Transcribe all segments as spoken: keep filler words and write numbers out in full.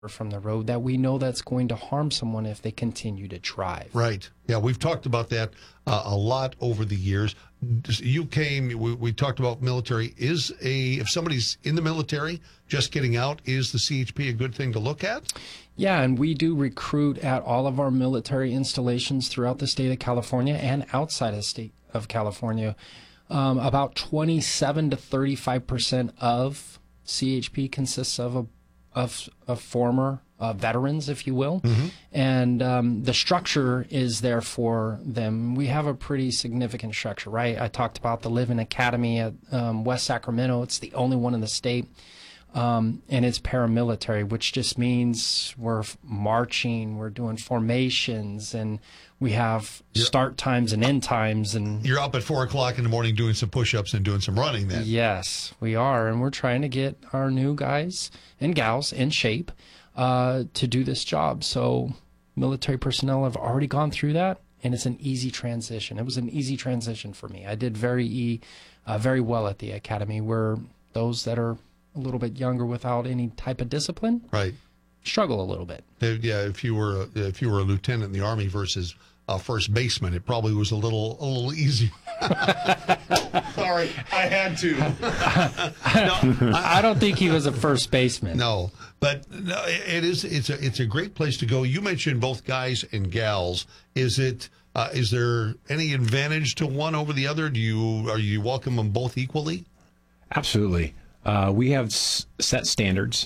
from the road that we know that's going to harm someone if they continue to drive. Right. Yeah, we've talked about that uh, a lot over the years. You came, we, we talked about military. Is a, if somebody's in the military, just getting out, is the C H P a good thing to look at? Yeah, and we do recruit at all of our military installations throughout the state of California and outside of the state of California. Um, about twenty-seven to thirty-five percent of C H P consists of a Of, of former uh, veterans, if you will. Mm-hmm. And um, the structure is there for them. We have a pretty significant structure, right? I talked about the Live-In Academy at um, West Sacramento. It's the only one in the state. Um, and it's paramilitary, which just means we're marching, we're doing formations, and we have you're, start times and end times. And you're up at four o'clock in the morning doing some push-ups and doing some running then. Yes, we are. And we're trying to get our new guys and gals in shape uh, to do this job. So military personnel have already gone through that, and it's an easy transition. It was an easy transition for me. I did very, uh, very well at the academy, where those that are a little bit younger without any type of discipline, right, struggle a little bit. Yeah, if you were a, if you were a lieutenant in the Army versus a first baseman, it probably was a little a little easier. Sorry, I had to. no, I, I don't think he was a first baseman. No, but no, it is. It's a it's a great place to go. You mentioned both guys and gals. Is it? Uh, is there any advantage to one over the other? Do you are you welcome them both equally? Absolutely. Uh, we have s- set standards,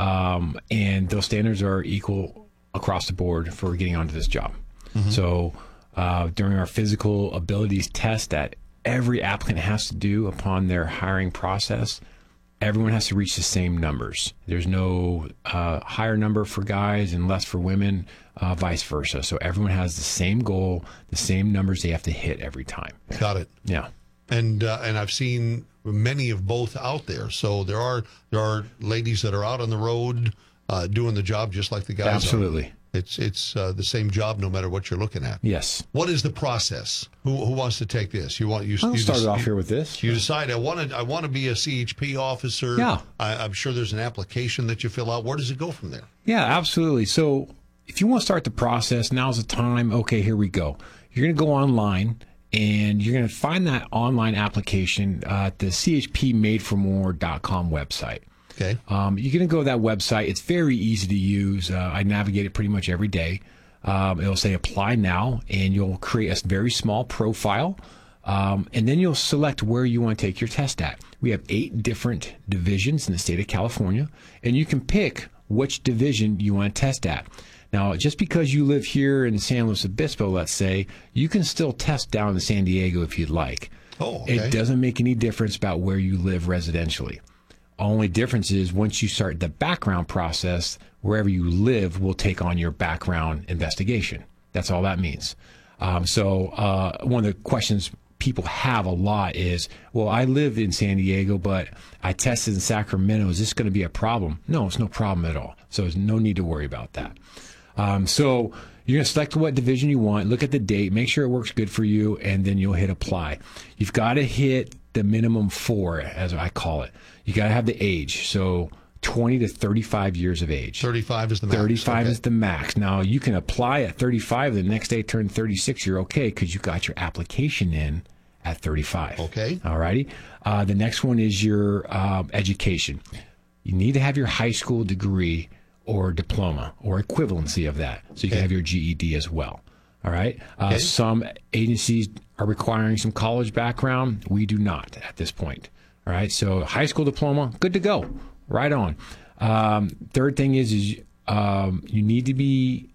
um, and those standards are equal across the board for getting onto this job. Mm-hmm. So uh, during our physical abilities test that every applicant has to do upon their hiring process, everyone has to reach the same numbers. There's no uh, higher number for guys and less for women, uh, vice versa. So everyone has the same goal, the same numbers they have to hit every time. Got it. Yeah. And uh, and I've seen many of both out there. So there are there are ladies that are out on the road uh, doing the job just like the guys. Absolutely. Are. It's it's uh, the same job no matter what you're looking at. Yes. What is the process? Who who wants to take this? You want you? I'll you start just, off you, here with this. You decide I want to I want to be a C H P officer. Yeah. I, I'm sure there's an application that you fill out. Where does it go from there? Yeah, absolutely. So if you want to start the process, now's the time. Okay, here we go. You're going to go online. And you're going to find that online application uh, at the C H P made for more dot com website. Okay. Um, you're going to go to that website. It's very easy to use. Uh, I navigate it pretty much every day. Um, it'll say apply now, and you'll create a very small profile. Um, and then you'll select where you want to take your test at. We have eight different divisions in the state of California, and you can pick which division you want to test at. Now, just because you live here in San Luis Obispo, let's say, you can still test down in San Diego if you'd like. Oh, okay. It doesn't make any difference about where you live residentially. Only difference is once you start the background process, wherever you live will take on your background investigation. That's all that means. Um, so uh, one of the questions people have a lot is, well, I live in San Diego, but I tested in Sacramento. Is this going to be a problem? No, it's no problem at all. So there's no need to worry about that. Um, so you're going to select what division you want, look at the date, make sure it works good for you, and then you'll hit apply. You've got to hit the minimum four, as I call it. You got to have the age. So twenty to thirty-five years of age. thirty-five is the max. thirty-five okay. is the max. Now, you can apply at thirty-five. The next day turn thirty-six. You're okay because you got your application in at thirty-five. Okay. All righty. Uh, the next one is your uh, education. You need to have your high school degree or diploma or equivalency of that. So you okay. can have your G E D as well. All right. Uh, okay. Some agencies are requiring some college background. We do not at this point. All right. So high school diploma, good to go. Right on. Um, third thing is, is um, you need to be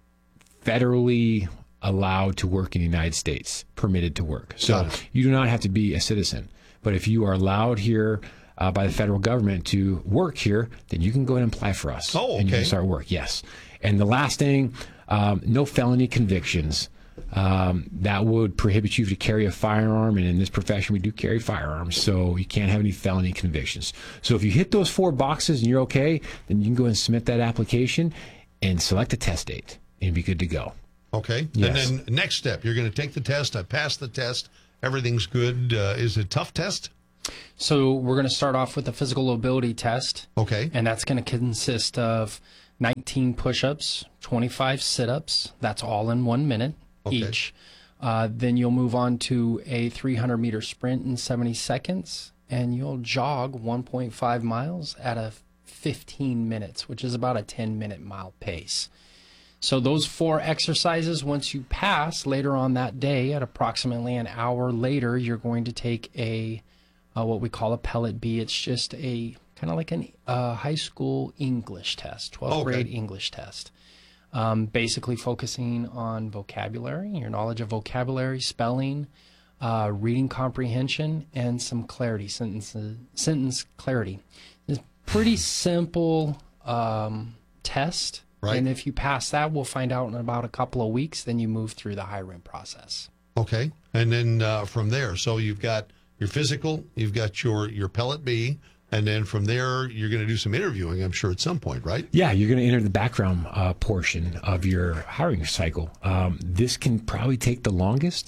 federally allowed to work in the United States, permitted to work. So you do not have to be a citizen. But if you are allowed here Uh, by the federal government to work here, then you can go ahead and apply for us. Oh, okay. And you can start work, yes. And the last thing, um, no felony convictions. Um, that would prohibit you to carry a firearm, and in this profession, we do carry firearms, so you can't have any felony convictions. So if you hit those four boxes and you're okay, then you can go ahead and submit that application and select a test date, and you'll be good to go. Okay. Yes. And then next step, you're going to take the test. I passed the test. Everything's good. Uh, is it a tough test? So we're going to start off with a physical ability test. Okay. And that's going to consist of nineteen push-ups, twenty-five sit-ups. That's all in one minute Okay. each. Uh, then you'll move on to a three hundred meter sprint in seventy seconds, and you'll jog one point five miles at a fifteen minutes, which is about a ten minute mile pace. So those four exercises, once you pass later on that day, at approximately an hour later, you're going to take a uh, what we call a Pellet B. It's just a kind of like a uh, high school English test, twelfth Okay. grade English test. Um, basically focusing on vocabulary, your knowledge of vocabulary, spelling, uh, reading comprehension, and some clarity, sentence, sentence clarity. It's a pretty simple um, test. Right. And if you pass that, we'll find out in about a couple of weeks. Then you move through the hiring process. Okay. And then uh, from there, so you've got your physical, you've got your, your Pellet B, and then from there, you're going to do some interviewing, I'm sure, at some point, right? Yeah, you're going to enter the background uh, portion of your hiring cycle. Um, this can probably take the longest.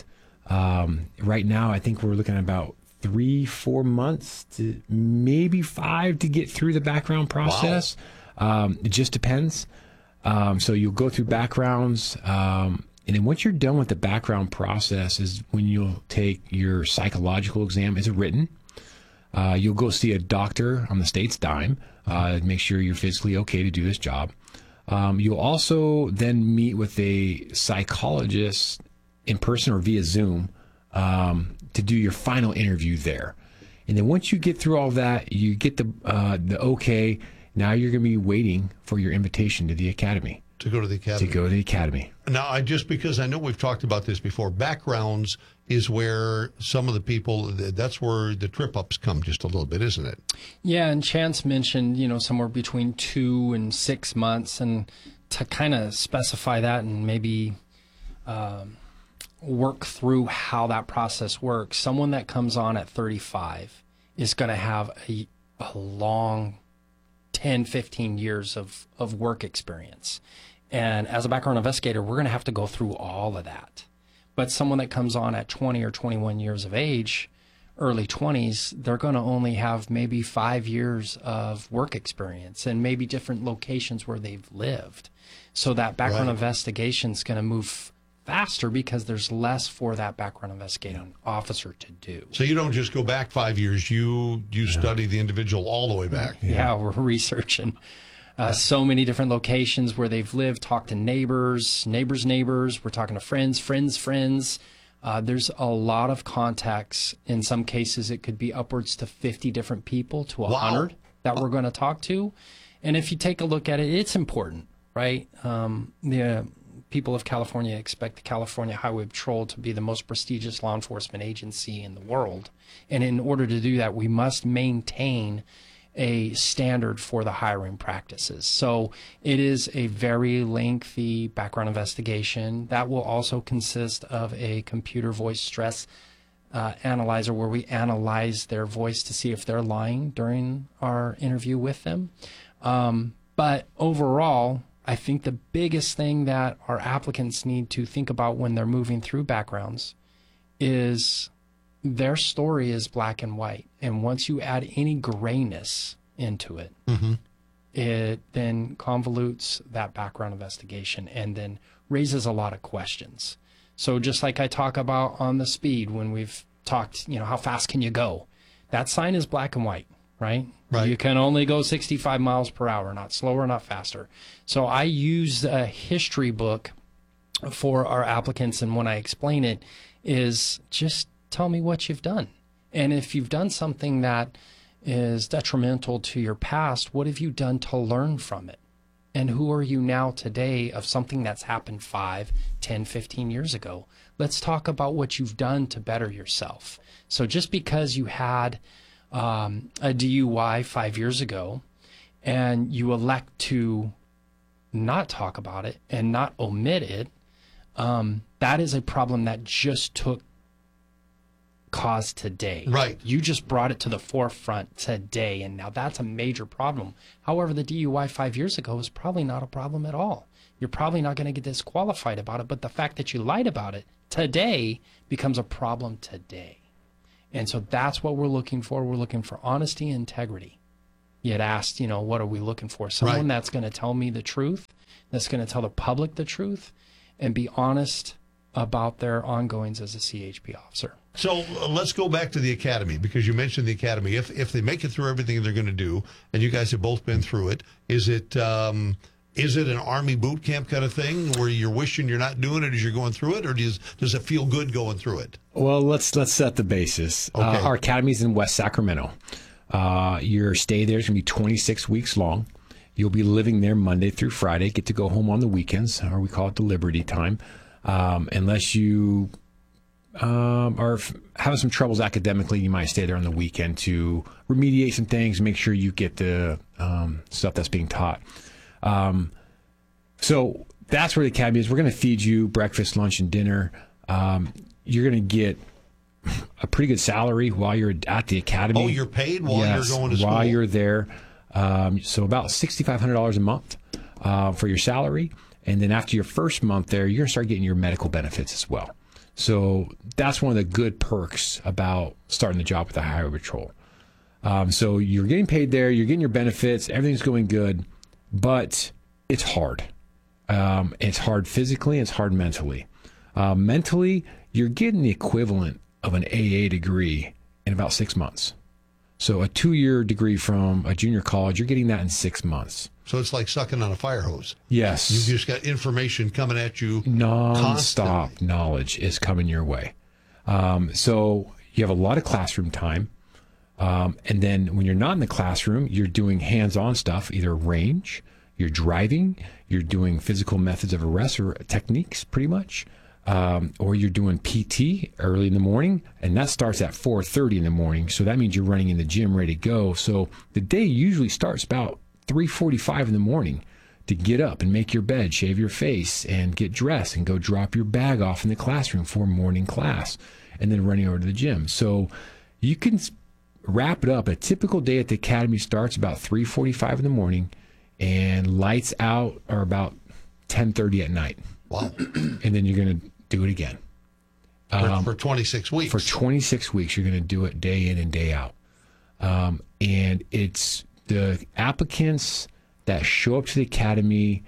Um, right now, I think we're looking at about three, four months to maybe five to get through the background process. Um, it just depends. Um, so you'll go through backgrounds. Um, and then once you're done with the background process is when you'll take your psychological exam. It's written. Uh, you'll go see a doctor on the state's dime, uh, make sure you're physically okay to do this job. Um, you'll also then meet with a psychologist in person or via Zoom um, to do your final interview there. And then once you get through all that, you get the uh, the okay. Now you're going to be waiting for your invitation to the academy. To go to the academy. To go to the academy. Now, I just because I know we've talked about this before, backgrounds is where some of the people, that's where the trip ups come just a little bit, isn't it? Yeah, and Chance mentioned, you know, somewhere between two and six months. And to kind of specify that and maybe um, work through how that process works, someone that comes on at thirty-five is going to have a, a long ten, fifteen years of, of work experience. And as a background investigator, we're going to have to go through all of that. But someone that comes on at twenty or twenty-one years of age, early twenties, they're going to only have maybe five years of work experience and maybe different locations where they've lived. So that background Right. investigation is going to move faster because there's less for that background investigating officer to do. So you don't just go back five years, you you study the individual all the way back. Yeah, we're researching uh, so many different locations where they've lived, talked to neighbors, neighbors' neighbors. We're talking to friends, friends' friends. Uh, there's a lot of contacts. In some cases, it could be upwards to fifty different people to one hundred Wow. that we're going to talk to. And if you take a look at it, it's important, right? Um, the uh, people of California expect the California Highway Patrol to be the most prestigious law enforcement agency in the world. And in order to do that, we must maintain a standard for the hiring practices. So it is a very lengthy background investigation that will also consist of a computer voice stress uh, analyzer where we analyze their voice to see if they're lying during our interview with them. Um, but overall, I think the biggest thing that our applicants need to think about when they're moving through backgrounds is their story is black and white. And once you add any grayness into it, Mm-hmm. it then convolutes that background investigation and then raises a lot of questions. So just like I talk about on the speed when we've talked, you know, how fast can you go? That sign is black and white, right? Right. You can only go sixty-five miles per hour, not slower, not faster. So I use a history book for our applicants, and when I explain it is just tell me what you've done. And if you've done something that is detrimental to your past, what have you done to learn from it? And who are you now today of something that's happened five, ten, fifteen years ago? Let's talk about what you've done to better yourself. So just because you had um, a D U I five years ago and you elect to not talk about it and not omit it, um, that is a problem that just took cause today. Right. You just brought it to the forefront today, and now that's a major problem. However, the D U I five years ago was probably not a problem at all. You're probably not going to get disqualified about it, but the fact that you lied about it today becomes a problem today. And so that's what we're looking for. We're looking for honesty and integrity. you had asked, you know, what are we looking for? Someone Right. that's going to tell me the truth, that's going to tell the public the truth, and be honest about their ongoings as a C H P officer. So uh, let's go back to the academy, because you mentioned the academy. If if they make it through everything they're going to do, and you guys have both been through it, is it um, is it an Army boot camp kind of thing where you're wishing you're not doing it as you're going through it, or does does it feel good going through it? Well, let's let's set the basis. Okay. Uh, our academy's in West Sacramento. Uh, your stay there is going to be twenty-six weeks long. You'll be living there Monday through Friday. Get to go home on the weekends, or we call it the Liberty time, um, unless you um, are f- having some troubles academically. You might stay there on the weekend to remediate some things, make sure you get the um, stuff that's being taught. Um, so that's where the academy is. We're going to feed you breakfast, lunch, and dinner. Um, you're going to get a pretty good salary while you're at the academy. Oh, you're paid while Yes, you're going to school? while you're there. Um, so about sixty-five hundred dollars a month uh, for your salary. And then after your first month there, you're going to start getting your medical benefits as well. So that's one of the good perks about starting the job with the Highway Patrol. Um, so you're getting paid there, you're getting your benefits, everything's going good, but it's hard. Um, it's hard physically, it's hard mentally. Uh, mentally, you're getting the equivalent of an A A degree in about six months. So a two-year degree from a junior college, you're getting that in six months. So it's like sucking on a fire hose. Yes. You just got information coming at you Non-stop constantly. knowledge is coming your way. Um, so you have a lot of classroom time. Um, and then when you're not in the classroom, you're doing hands-on stuff, either range, you're driving, you're doing physical methods of arrest or techniques pretty much, um, or you're doing P T early in the morning, and that starts at four thirty in the morning. So that means you're running in the gym ready to go. So the day usually starts about three forty-five in the morning to get up and make your bed, shave your face, and get dressed and go drop your bag off in the classroom for morning class, and then running over to the gym. So you can wrap it up. A typical day at the academy starts about three forty-five in the morning, and lights out are about ten thirty at night. Wow. And then you're going to do it again. For, Um, for twenty-six weeks. For twenty-six weeks, you're going to do it day in and day out. Um, and it's the applicants that show up to the academy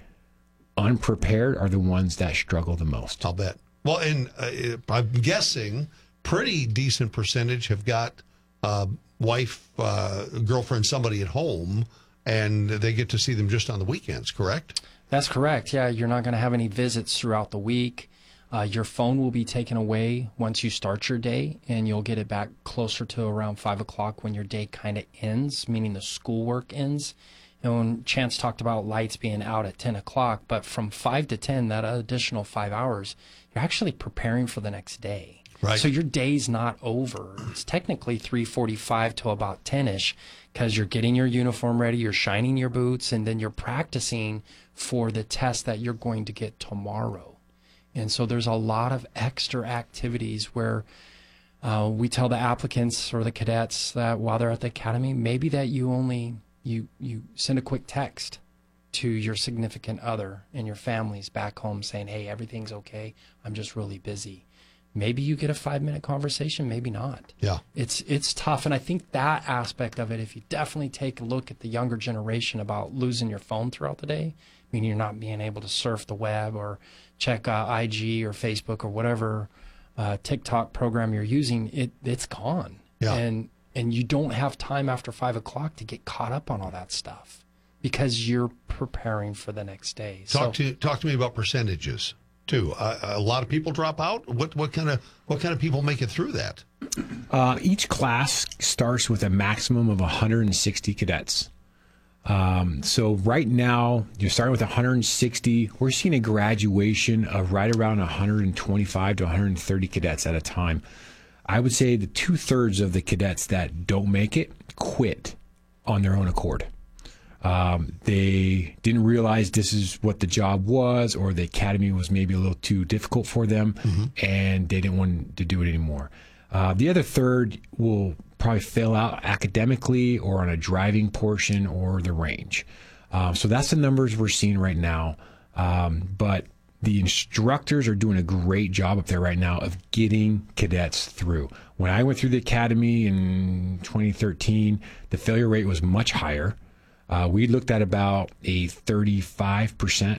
unprepared are the ones that struggle the most. I'll bet. Well, and uh, I'm guessing pretty decent percentage have got uh, wife, uh, girlfriend, somebody at home, and they get to see them just on the weekends, correct? That's correct. Yeah, you're not going to have any visits throughout the week. Uh, your phone will be taken away once you start your day, and you'll get it back closer to around five o'clock when your day kind of ends, meaning the schoolwork ends. And when Chance talked about lights being out at ten o'clock, but from five to ten, that additional five hours, you're actually preparing for the next day. Right. So your day's not over. It's technically three forty-five to about ten-ish, because you're getting your uniform ready, you're shining your boots, and then you're practicing for the test that you're going to get tomorrow. And so there's a lot of extra activities where uh, we tell the applicants or the cadets that while they're at the academy, maybe that you only you you send a quick text to your significant other and your families back home saying, hey, everything's okay, I'm just really busy. Maybe you get a five-minute conversation, maybe not. Yeah. It's it's tough, and I think that aspect of it, if you definitely take a look at the younger generation about losing your phone throughout the day, meaning you're not being able to surf the web or check uh, I G or Facebook or whatever uh, TikTok program you're using, it it's gone. Yeah. And and you don't have time after five o'clock to get caught up on all that stuff because you're preparing for the next day. Talk so, to talk to me about percentages too. Uh, a lot of people drop out. What what kind of what kind of people make it through that? Uh, each class starts with a maximum of one hundred sixty cadets. Um, so right now, you're starting with one hundred sixty. We're seeing a graduation of right around one hundred twenty-five to one hundred thirty cadets at a time. I would say the two-thirds of the cadets that don't make it quit on their own accord. Um, they didn't realize this is what the job was, or the academy was maybe a little too difficult for them, mm-hmm. and they didn't want to do it anymore. Uh, the other third will probably fail out academically or on a driving portion or the range. Um, so that's the numbers we're seeing right now. Um, but the instructors are doing a great job up there right now of getting cadets through. When I went through the academy in twenty thirteen, the failure rate was much higher. Uh, we looked at about a thirty-five percent